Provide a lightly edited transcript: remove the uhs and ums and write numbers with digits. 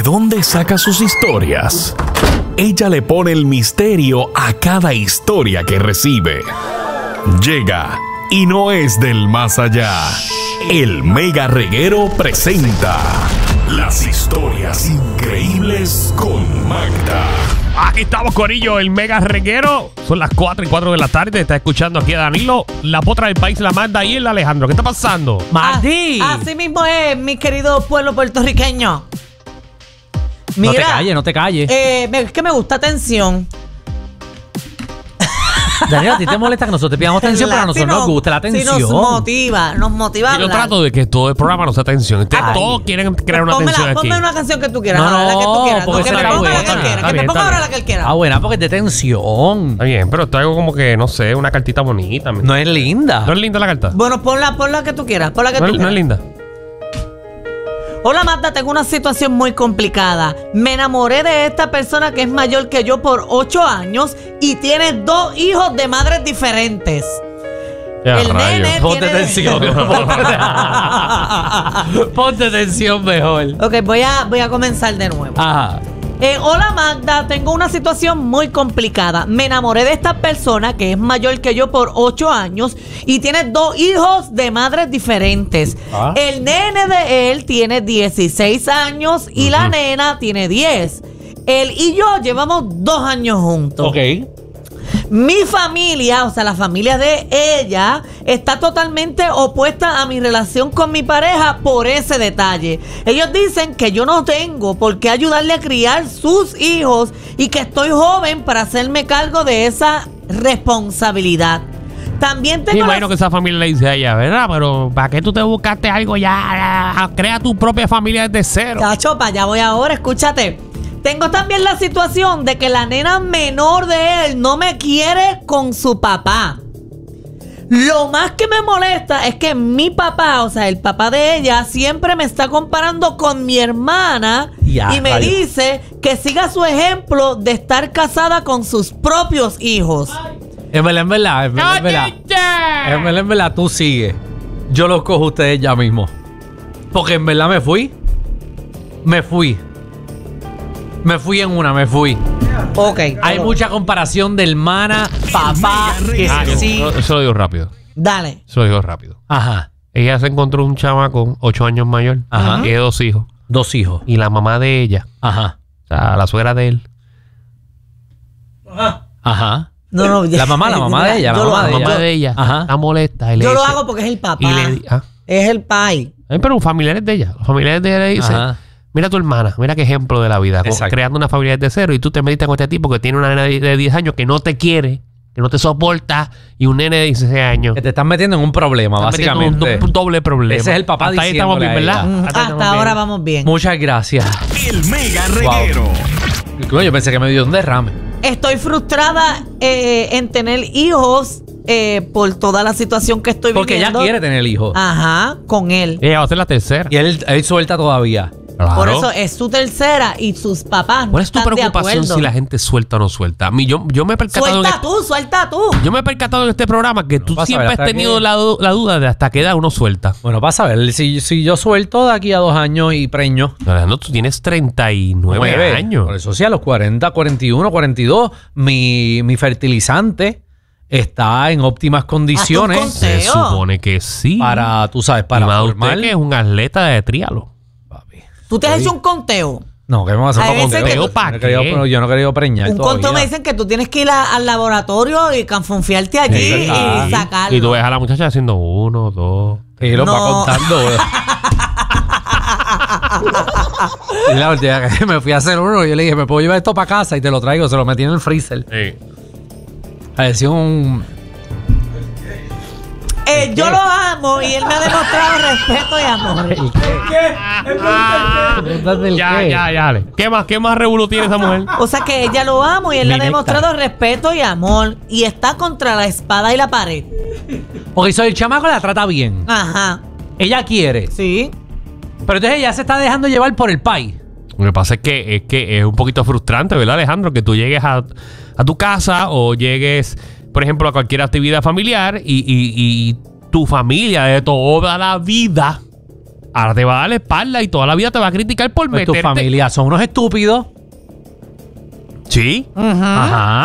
dónde saca sus historias? Ella le pone el misterio a cada historia que recibe. Llega y no es del más allá. El Mega Reguero presenta las historias increíbles con Magda. Aquí estamos, corillo, el Mega Reguero. Son las 4:04 de la tarde. Está escuchando aquí a Danilo, la potra del país, la Magda y el Alejandro. ¿Qué está pasando? ¡Martí! Así mismo es, mi querido pueblo puertorriqueño. Mira, no te calles. es que me gusta atención. Daniel, ¿a ti te molesta que nosotros te pidamos atención? Pero a nosotros nos gusta la atención. Si nos motiva a Yo hablar. trato de que todo el programa nos dé atención. Ustedes todos quieren crear una atención aquí. Ponme una canción que tú quieras, No, ahora, la que tú quieras. porque Que esa me está ponga la que buena. él quiera. Está Que me bien, ponga está ahora bien. la que él quiera. Ah, buena, porque es de tensión. Está bien, pero traigo como que, no sé, una cartita bonita. No es linda. ¿No es linda la carta? Bueno, ponla que tú quieras. Ponla que No tú es quieras. linda. Hola Magda, tengo una situación muy complicada. Me enamoré de esta persona que es mayor que yo por 8 años y tiene 2 hijos de madres diferentes. Ya, El rayos. nene Ponte tiene... tensión. Ponte tensión mejor. Ok, voy a comenzar de nuevo. Ajá. Hola Magda, tengo una situación muy complicada. Me enamoré de esta persona que es mayor que yo por 8 años y tiene 2 hijos de madres diferentes. Ah. El nene de él tiene 16 años y la nena tiene 10. Él y yo llevamos 2 años juntos. Ok. Mi familia, o sea, la familia de ella, está totalmente opuesta a mi relación con mi pareja por ese detalle. Ellos dicen que yo no tengo por qué ayudarle a criar sus hijos y que estoy joven para hacerme cargo de esa responsabilidad. También Me tengo imagino que esa familia le dice a ella, ¿verdad? Pero ¿para qué tú te buscaste algo ya? Crea tu propia familia desde cero. Chacho, para allá voy ahora, escúchate. Tengo también la situación de que la nena menor de él no me quiere con su papá. Lo más que me molesta es que mi papá, o sea, el papá de ella, siempre me está comparando con mi hermana Ya, y me rayos. dice que siga su ejemplo de estar casada con sus propios hijos. En verdad, en verdad, tú sigue. Yo los cojo a ustedes ya mismo. Porque en verdad me fui en una. Ok. Hay mucha comparación de hermana, papá, que sí. Eso lo digo rápido. Dale. Eso lo digo rápido. Ajá. Ella se encontró un chamaco 8 años mayor. Ajá. Tiene 2 hijos. 2 hijos. Y la mamá de ella, Ajá. o sea, la suegra de él, Ajá. No, La mamá de ella, Yo lo la hago. mamá de ella, Ajá. está molesta. Y le Yo lo dice- hago porque es el papá. Y le Es el pai. pero familiares de ella. Los familiares de ella le dicen, Ajá. mira tu hermana, mira qué ejemplo de la vida. Exacto. Creando una familia desde cero y tú te metiste con este tipo que tiene una nena de 10 años que no te quiere, que no te soporta y un nene de 16 años. Que te están metiendo en un problema, Están metiendo básicamente. un doble problema. Ese es el papá Hasta ahí estamos bien, diciéndole a ¿verdad? ella. Hasta ahí estamos Hasta ahora bien. vamos bien. Muchas gracias. El Mega Reguero. Yo pensé que me dio un derrame. Estoy frustrada en tener hijos por toda la situación que estoy Porque ella viviendo. quiere tener hijos. Ajá, con él. Ella va a ser la tercera. Y él suelta todavía. Claro. Por eso es su tercera y sus papás ¿Cuál no es tu están de preocupación acuerdo. si la gente suelta o no suelta? A mí, yo me he percatado Suelta tú. Yo me he percatado en este programa que tú vas a siempre ver has hasta tenido que- la duda de hasta qué edad uno suelta. Bueno, vas a ver. Si yo suelto de aquí a 2 años y preño. Alejandro, tú tienes 39 años. Por eso sí, a los 40, 41, 42, mi fertilizante está en óptimas condiciones Haz un Se Teo. supone que sí. para, tú sabes, Y para más formar. usted que es un atleta de trialo. Papi. Tú te has hecho un conteo. No, ¿qué me vas a Hay hacer veces con que- ¿Para qué? Yo no he querido preñar Un todavía. conteo me dicen que tú tienes que ir al laboratorio y canfunfiarte allí Sí, y sacarlo. Y tú ves a la muchacha haciendo 1, 2. Y lo va No. contando. Y la última vez que me fui a hacer uno, yo le dije, ¿me puedo llevar esto para casa? Y te lo traigo, se lo metí en el freezer. Parecía un... Yo lo amo y él me ha demostrado respeto y amor. Ya. Ale. ¿Qué más revolú tiene esa mujer? O sea que ella lo amo y él le ha Directa. demostrado respeto y amor y está contra la espada y la pared. Porque soy el chamaco la trata bien. Ajá, Ella quiere. sí. Pero entonces ella se está dejando llevar por el país. Lo que pasa es que es un poquito frustrante, ¿verdad, Alejandro? Que tú llegues a tu casa o llegues, por ejemplo, a cualquier actividad familiar y tu familia de toda la vida ahora te va a dar la espalda y toda la vida te va a criticar por Pues tu meterte. familia son unos estúpidos. Sí. Ajá.